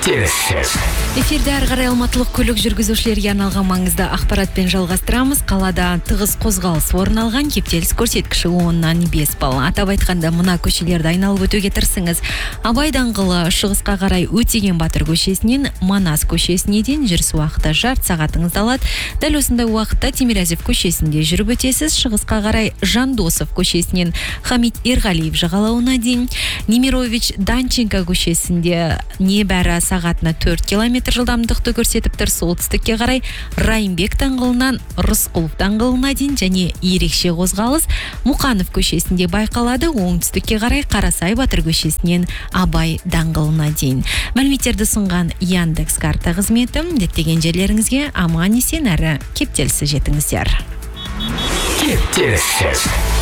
Кептеліс. Эфирде ары қарай алматылық көлік жүргізушілерге арналған маңызды ақпаратпен жалғастырамыз. Қалада тығыз қозғалыс орын алған, кептеліс көрсеткіші 10-нан 5 балл. Атап айтқанда мына көшелерді айналып өтуге тырысыңыз. Абай даңғылы шығысқа қарай Өтеген Батыр көшесінен Манас көшесіне дейін жүріс уақыты жарты сағатыңызды алады. Дәл осындай уақытта Тимирязев көшесінде жүріп өтесіз. Шығысқа қарай Жандосов көшесінен Хамит Ерғалиев жағалауына дейін. Немирович Данченко көшесінде небәрі сағатына 4 км жылдамдықты көрсетіп тұр. Солтүстікке қарай Райымбек даңғылынан Рысқұлов даңғылына дейін және ерекше қозғалыс Мұқанов көшесінде байқалады. Оңтүстікке қарай Қарасай Батыр көшесінен Абай даңғылына дейін. Мәліметтерді ұсынған Яндекс карта қызметі. Діттеген жерлеріңізге аман есен әрі кептелісі жетіңіздер. Кептеліс.